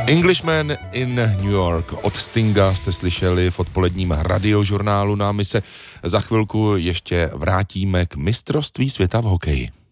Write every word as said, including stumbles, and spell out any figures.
Englishman in New York od Stinga jste slyšeli v odpoledním radiožurnálu, no a my se za chvilku ještě vrátíme k mistrovství světa v hokeji.